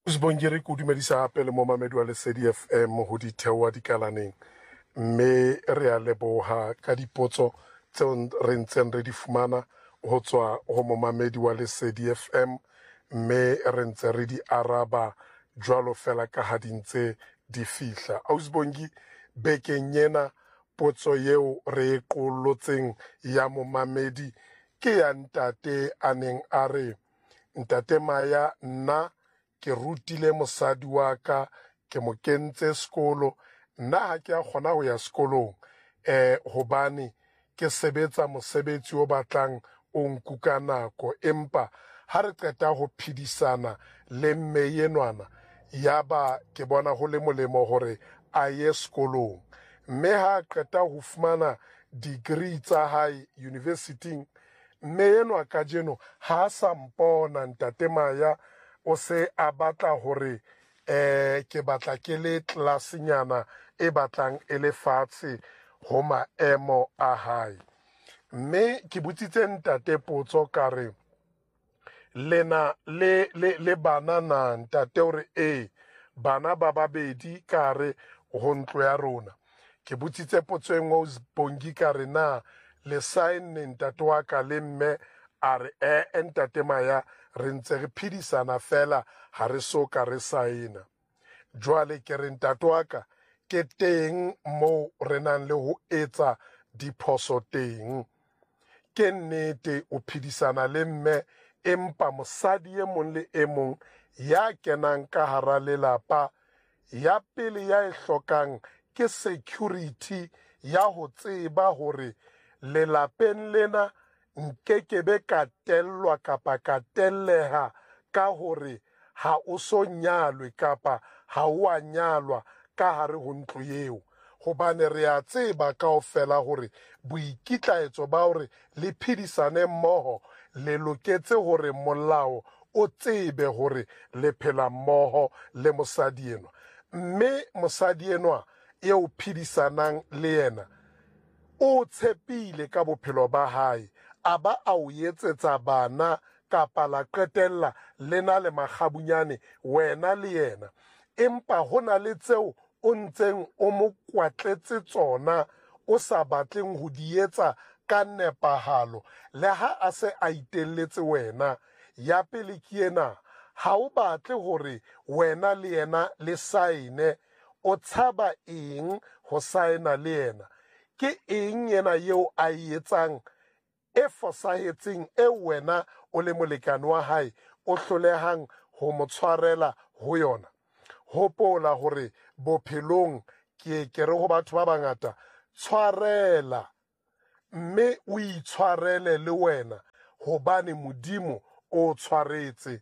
Sibongile ke o dumedisa hape le mo mamedi wa Lesedi FM ho ditheoa dikalaneng, mme re a leboha ka dipotso tseo re ntseng re di fumana ho tswa ho momamedi wa Lesedi FM, mme re ntse re di araba jwalo fela ka ha di ntse di fihla. Ausbongi bekeng ena potso yeo re e qollotseng ya momamedi ke ya ntate a neng a re, ntate Maya, nna ke rutile mosadi wa ka, ke mo kentse sekolo, nna ha ke a kgona ho ya sekolong hobane ke sebetsa mosebetsi o batlang o nkuka nako, empa ha re qeta ho phedisana le mme enwana, yaba ke bona ho le molemo hore a ye sekolong. Mme ha qeta ho fumana degree tsa hae university, mme enwa ka jeno ha sa mpona ntate Maya, o se a batla hore ke batla ke le tlasenyana e batlang e le fatshe ho maemo a hae. Mme ke botsitse ntate potso ka re, lena le bana na ntate, hore bana ba babedi ka re ho ntlo ya rona. Ke botsitse potso e nngwe Ausbongi ka re, na le saenne ntate wa ka le mme? A re ntate Maya, re ntse re phedisana fela, ha re so ka re saena. Jwale ke re ntate wa ka, ke teng moo re nang le ho etsa diphoso teng. Ke nnete o phedisana le mme, empa mosadi e mong le e mong ya kenang ka hara lelapa, ya pele ya e hlokang ke security ya ho tseba hore lelapeng lena nkekebe ka tellwa kapa ka telleha ka hore ha o so nyalwe kapa ha o a nyalwa ka hare ho ntlo eo. Hobane re a tseba kaofela hore boikitlaetso ba hore le phedisane mmoho le loketse hore molao o tsebe hore le phela mmoho le mosadi enwa. Mme mosadi enwa eo phedisanang le yena, o tshepile ka bophelo ba hae, a ba a o etsetsa bana kapa la qetella lena le makgabunyane wena le yena, empa hona le tseo o ntseng o mo kwatletse tsona, o sa batleng ho di etsa ka nepahalo le ha a se a itelletse wena. Ya pele ke ena, ha o batle hore wena le yena le saene. O tshaba eng ho saena le yena? Ke eng yena yeo a e etsang e fosahetseng e wena o le molekane wa hae o hlolehang ho mo tshwarela ho yona? Hopola hore bophelong ke re ho batho ba bangata, tshwarela, mme o itshwarele le wena hobane Modimo o tshwaretse.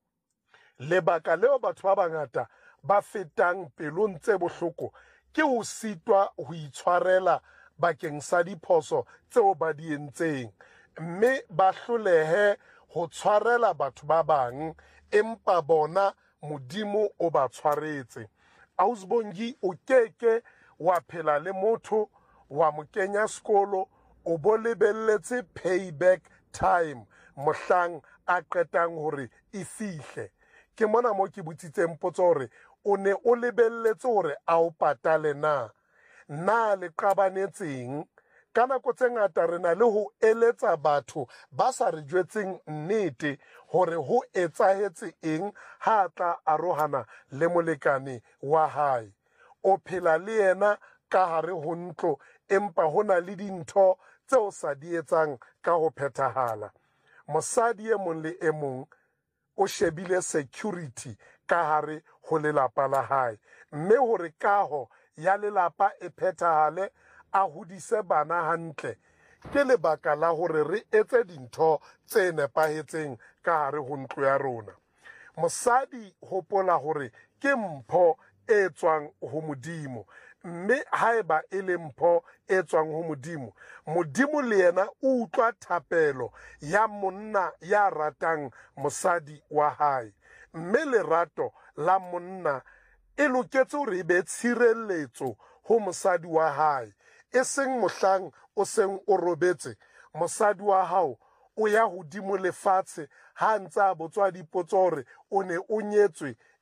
Lebaka leo batho ba bangata ba fetang pelong tse bohloko ke ho sitwa ho itshwarela bakeng sa diphoso tseo ba di entseng, mme ba hlolehe ho tshwarela batho ba bang, empa bona Modimo o ba tshwaretse. Ausbongi, o keke wa phela le motho wa mo kenya sekolo, o bo lebelletse payback time mohlang a qetang hore e fihle. Ke mona mo ke botsitseng potso hore, o ne o lebelletse hore a o patale na? Na le qabanetseng? Ka nako tse ngata re na le ho eletsa batho ba sa re jwetseng nnete hore ho etsahetse eng ha tla arohana le molekane wa hae. O phela le yena ka hare ho ntlo, empa hona le dintho tseo sa di etsang ka ho phethahala. Mosadi e mong le e mong o shebile security ka hare ho lelapa la hae, mme hore kaho ya lelapa e phethahale, a hodise bana hantle, ke lebaka la hore re etse dintho tse nepahetseng ka hare ho ntlo ya rona. Mosadi hopola hore ke mpho e tswang ho Modimo, mme haeba e le mpho e tswang ho Modimo, Modimo le yena o utlwa thapelo ya monna ya ratang mosadi wa hae. Mme lerato la monna e loketse hore e be tshireletso ho mosadi wa hae, e seng mohlang o seng o robetse, mosadi wa hao o ya hodimo lefatshe ha ntse a botswa dipotso hore o ne o nyetswe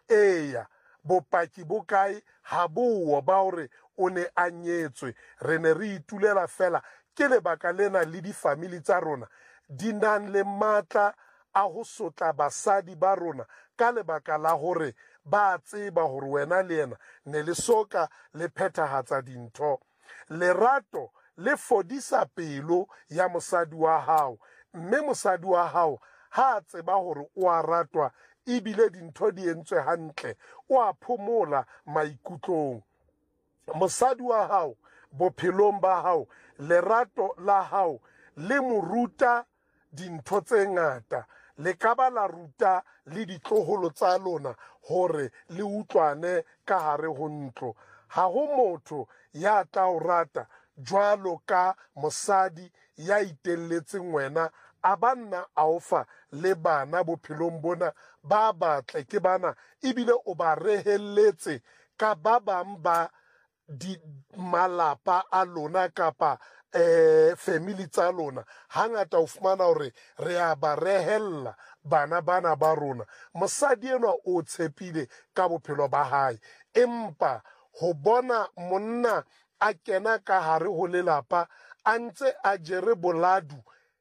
eya bopaki bo kae ha bowo ba hore o ne a nyetswe. Re ne re itulela fela ke lebaka lena le difamili tsa rona di nang le matla a ho sotla basadi ba rona ka lebaka la hore ba tseba hore wena le yena ne le soka le phethahatsa dintho. Lerato le fodisa pelo ya mosadi wa hao, mme mosadi wa hao ha tseba hore o a ratwa ebile dintho di entswe hantle, o a phomola maikutlong. Mosadi wa hao bophelong ba hao, lerato la hao le mo ruta dintho tse ngata, le ka ba la ruta le ditloholo tsa lona hore le utlwane ka hare ho ntlo. Ha ho motho ya tla o rata jwalo ka mosadi ya itelletseng wena a banna a ofa le bana bophelong bona ba batle ke bana, ebile o ba rehelletse ka ba bang ba di malapa a lona kapa family tsa lona. Hangata o fumana hore re a ba rehella bana bana ba rona. Mosadi enwa o tshepile ka bophelo ba hae, empa ho bona monna a kena ka hare ho lelapa a ntse a jere boladu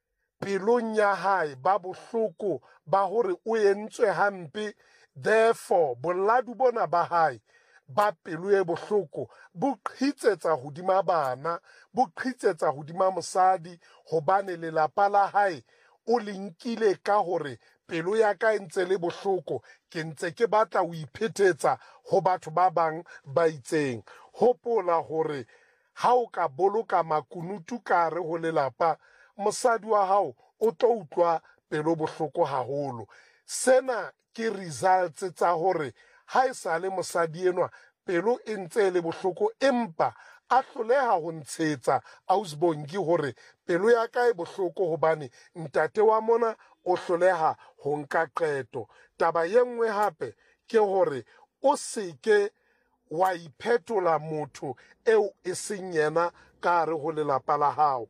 pelong ya hae ba bohloko ba hore o entswe hampe, therefore boladu bona ba hae ba pelo e bohloko bo qhitsetsa hodima bana, bo qhitsetsa hodima mosadi, hobane lelapa la hae o le nkile ka hore pelo ya ka ntse le bohloko, ke ntse ke batla ho iphetetsa ho batho ba bang ba itseng. Hopola hore ha o ka boloka makunutu ka hare ho lelapa, mosadi wa hao o tlo utlwa pelo bohloko haholo. Sena ke results tsa hore ha e sa le mosadi enwa pelo e ntse le bohloko, empa a hloleha ho ntshetsa Ausi hore pelo ya ka e bohloko hobane ntate wa mona o hloleha ho nka qeto. Taba ye nngwe hape ke hore o seke wa iphetola motho eo e seng yena ka hare ho lelapa la hao.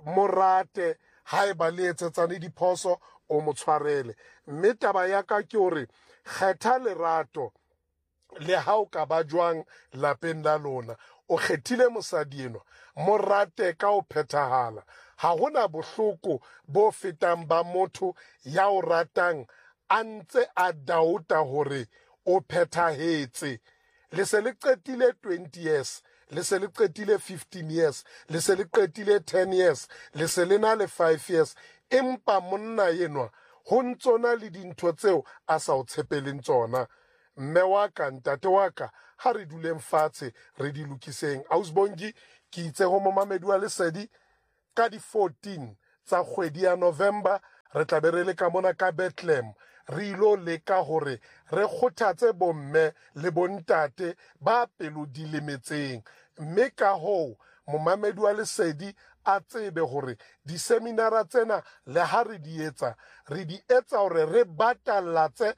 Morate ha e ba le etsetsane diphoso, o mo tshwarele. Mme taba ya ka ke hore kgetha lerato le ha o ka ba jwang lapeng la lona. O kgethile mosadi enwa, mo rate ka o phethahala. Ha hona bohloko bo fetang ba motho ya o ratang a ntse a dauta hore o phethahetse. Le se le qetile 20 years, le se le qetile 15 years, le se le qetile 10 years, le se le na le 5 years, empa monna yenwa ho ntsona le dintho tseo a sa o tshepeleng tsona. Mme wa ka, ntate wa ka, ha re duleng fatshe re di lokiseng. Ausi ke itse ho Momamedi wa Lesedi ka di 14 tsa kgwedi ya November re tla be re le ka mona ka Bethlehem, re ilo leka hore re kgothatse bomme le bontate ba pelo di lemetseng. Mme ka hoo Momamedi wa Lesedi a tsebe hore diseminara tsena le ha re di etsa hore re batalatse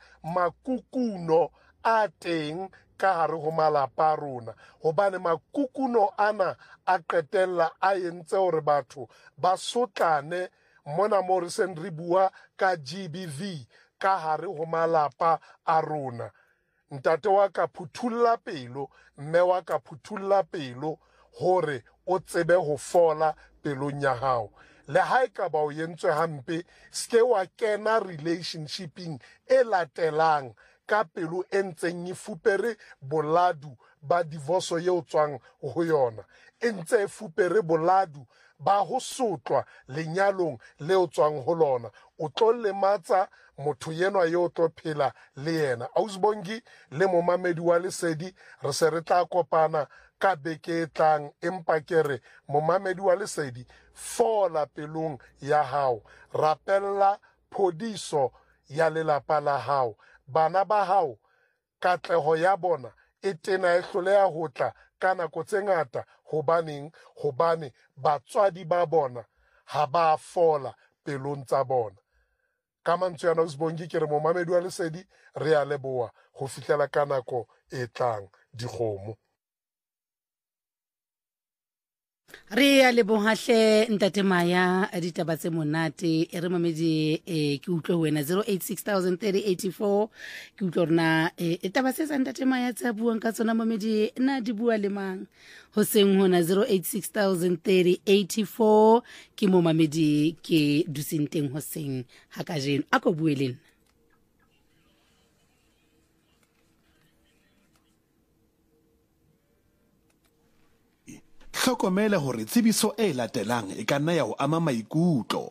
makukuno a teng ka hare ho malapa a rona, hobane makukuno ana a qetella a entse hore batho ba sotlane mona mo re seng re bua ka GBV ka hare ho malapa a rona. Ntate wa ka, phuthulla pelo, mme wa ka, phuthulla pelo hore o tsebe ho fola pelong ya hao. Le ha e ka ba o yentswe hampe, ske wa kena relationshiping e latelang ka pelo e ntseng e fupere boladu ba divorce eo tswang ho yona, e ntse e fupere boladu ba ho sotlwa lenyalong leo tswang ho lona. O tlo lematsa motho yenwa yo tlo phela le yena. Ausi le Momamedi wa Lesedi re se re tla kopana ka beke e tlang, empa ke re Momamedi wa Lesedi, fola pelong ya hao, rapella phodiso ya lelapa la hao. Bana ba hao katleho ya bona e tena e hloleha ho tla ka nako tse ngata. Hobane batswadi ba bona ha ba fola pelong tsa bona. Ka mantswe yana Ausi ke re Momamedi wa Lesedi re a leboha ho fihlela ka nako e tlang. Dikgomo. Re a lebohahle ntate Maya ditaba tse monate re mamedi ke utlwe wena 08603084 ke utlwe rena taba tse tsa ntate Maya tsa buang ka tsona mamedi na di bua le mang hoseng hona 08603084 ke mo mamedi ke dusinteng hoseng ha ka jeno a ko bueleng Hlokomela hore tsebiso e latelang e ka nna ya ho ama maikutlo.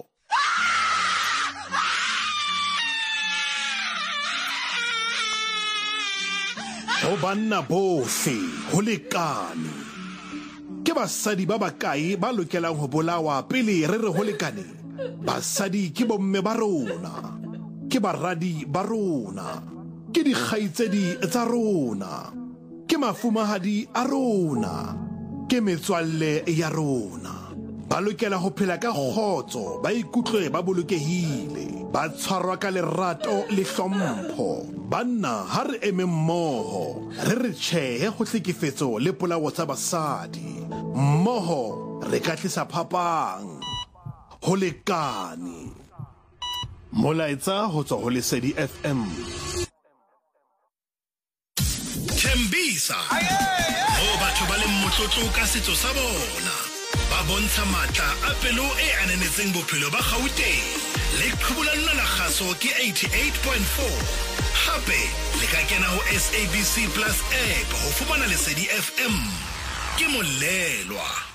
Ho banna bohle ho lekane. Ke basadi ba bakae ba lokelang ho bolawa pele re re ho lekane? Basadi ke bomme ba rona. Ke baradi ba rona. Ke dikgaitsedi tsa rona. Ke mafumahadi a rona. Ke metswalle ya rona. Ba lokela ho phela ka kgotso, ba ikutlwe ba bolokehile, ba tshwarwa ka lerato le hlompho. Banna ha re eme mmoho, re tjhehe ho hlekefetso le polao tsa basadi. Mmoho re ka tlisa phapang. Ho lekane. Molaetsa ho tswa ho Lesedi FM. Thembisa ho batho ba le motlotlo ka setso sa bona ba bontsha matla a pelo e ananetseng bophelo ba Gauteng le qhubula lona la kgaso ke 88.4 hape le ka kena ho SABC Plus app ho fumana Lesedi FM ke molelwa.